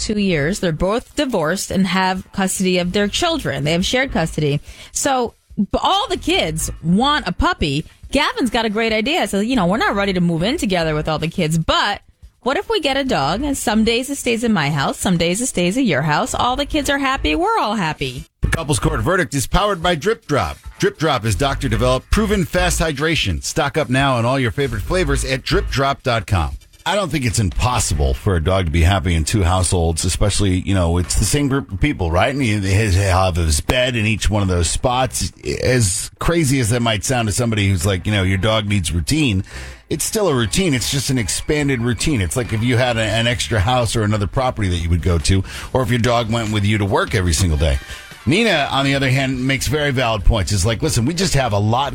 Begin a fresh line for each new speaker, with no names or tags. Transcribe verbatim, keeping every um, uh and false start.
two years. They're both divorced and have custody of their children. They have shared custody. So all the kids want a puppy. Gavin's got a great idea. So, you know, we're not ready to move in together with all the kids, but what if we get a dog and some days it stays in my house, some days it stays at your house. All the kids are happy. We're all happy.
The Couples Court verdict is powered by Drip Drop. Drip Drop is doctor-developed, proven fast hydration. Stock up now on all your favorite flavors at drip drop dot com. I don't think it's impossible for a dog to be happy in two households, especially, you know, it's the same group of people, right? And he have his bed in each one of those spots. As crazy as that might sound to somebody who's like, you know, your dog needs routine, it's still a routine. It's just an expanded routine. It's like if you had a, an extra house or another property that you would go to, or if your dog went with you to work every single day. Nina, on the other hand, makes very valid points. It's like, listen, we just have a lot